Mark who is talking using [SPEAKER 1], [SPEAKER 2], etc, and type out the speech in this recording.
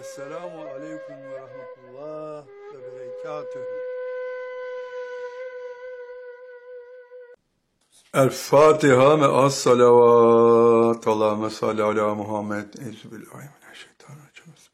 [SPEAKER 1] Esselamu aleyküm ve rahmetullah ve berekatühü. El Fatiha ve as salavat. Allahümme salli ala Muhammed. Euzubillahimineşşeytanirracim.